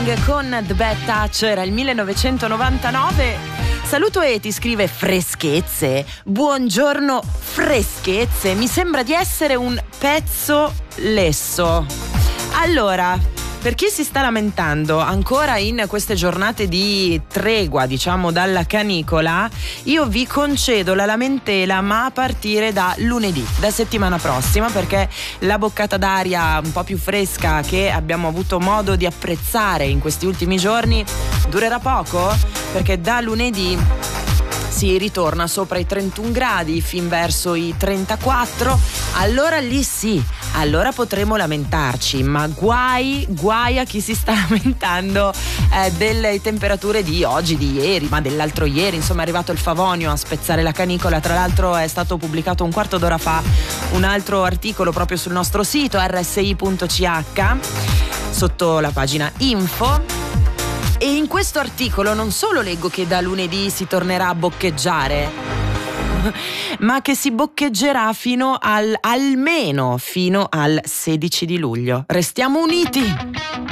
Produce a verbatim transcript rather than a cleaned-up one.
Young con The Bad Touch, era il millenovecentonovantanove. Saluto Eti, scrive freschezze, buongiorno freschezze, mi sembra di essere un pezzo lesso. Allora, per chi si sta lamentando ancora in queste giornate di tregua, diciamo, dalla canicola, io vi concedo la lamentela, ma a partire da lunedì, da settimana prossima, perché la boccata d'aria un po' più fresca che abbiamo avuto modo di apprezzare in questi ultimi giorni durerà poco, perché da lunedì si ritorna sopra i trentuno gradi fin verso i trentaquattro. Allora lì sì, allora potremo lamentarci, ma guai, guai a chi si sta lamentando eh, delle temperature di oggi, di ieri, ma dell'altro ieri. Insomma, è arrivato il Favonio a spezzare la canicola. Tra l'altro è stato pubblicato un quarto d'ora fa un altro articolo proprio sul nostro sito erre esse i punto ci acca sotto la pagina info. E in questo articolo non solo leggo che da lunedì si tornerà a boccheggiare, ma che si boccheggerà fino al almeno fino al sedici di luglio. Restiamo uniti!